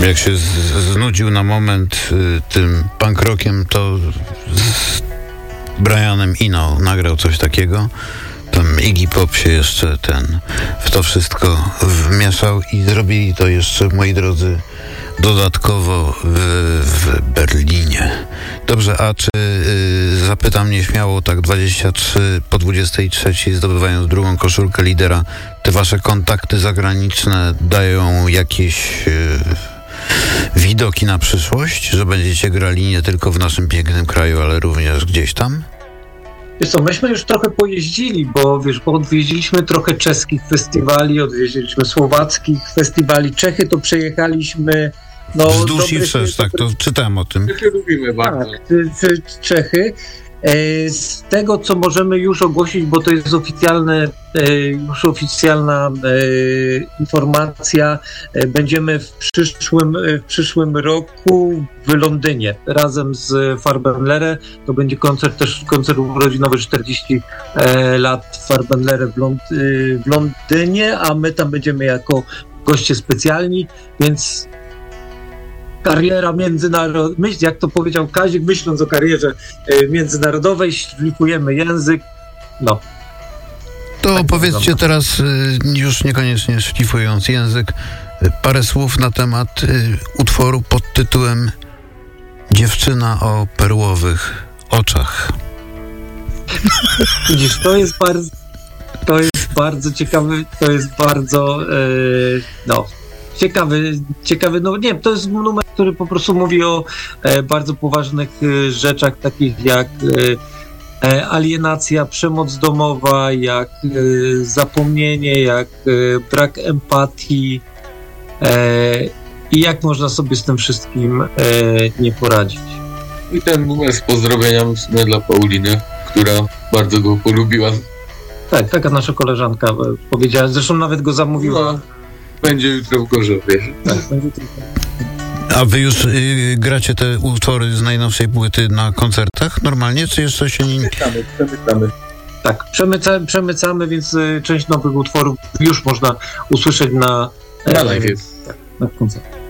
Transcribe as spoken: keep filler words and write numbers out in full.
Jak się z- znudził na moment y, tym punk rockiem, to z Brianem Eno nagrał coś takiego. Tam Iggy Pop się jeszcze ten w to wszystko wmieszał i zrobili to jeszcze, moi drodzy, dodatkowo w, w Berlinie. Dobrze, a czy y, zapytam nieśmiało, tak dwadzieścia trzy po dwudziestej trzeciej, zdobywając drugą koszulkę lidera, te wasze kontakty zagraniczne dają jakieś y, widoki na przyszłość, że będziecie grali nie tylko w naszym pięknym kraju, ale również gdzieś tam? Wiesz co, myśmy już trochę pojeździli, bo wiesz, bo odwiedziliśmy trochę czeskich festiwali, odwiedziliśmy słowackich festiwali, Czechy to przejechaliśmy. No, Wzdłuż i wszerz, tak, to czytałem o tym. Czechy lubimy bardzo. Tak, Czechy. Z tego, co możemy już ogłosić, bo to jest oficjalne, już oficjalna informacja, będziemy w przyszłym, w przyszłym roku w Londynie razem z Farbenlere. To będzie koncert też koncert urodzinowy czterdzieści lat Farbenlere w, Lond- w Londynie, a my tam będziemy jako goście specjalni, więc kariera międzynarodowa, myśl, jak to powiedział Kazik, myśląc o karierze y, międzynarodowej, szlifujemy język, no. To tak powiedzcie wygląda. teraz, y, już niekoniecznie szlifując język, y, parę słów na temat y, utworu pod tytułem Dziewczyna o perłowych oczach. Widzisz, to jest bardzo, to jest bardzo ciekawy, to jest bardzo, y, no, ciekawy, ciekawy, no nie, to jest numer, który po prostu mówi o e, bardzo poważnych e, rzeczach, takich jak e, alienacja, przemoc domowa, jak e, zapomnienie, jak e, brak empatii e, i jak można sobie z tym wszystkim e, nie poradzić. I ten numer z pozdrowieniami w sumie dla Pauliny, która bardzo go polubiła. Tak, taka nasza koleżanka e, powiedziała, zresztą nawet go zamówiła. No, będzie jutro w Gorzowie. Tak, będzie tylko. A wy już y, gracie te utwory z najnowszej płyty na koncertach normalnie, czy jeszcze się nie... Przemycamy, przemycamy. Tak, przemycamy, przemycamy, więc y, część nowych utworów już można usłyszeć na, Na live. tak, na koncercie.